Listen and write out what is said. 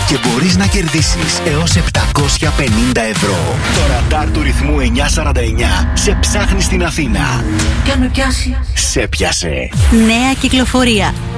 και μπορείς να κερδίσεις έως 750 ευρώ. Το ραντάρ του ρυθμού 949 σε ψάχνει στην Αθήνα. Και αν με πιάσει. Σε πιάσε. Νέα κυκλοφορία.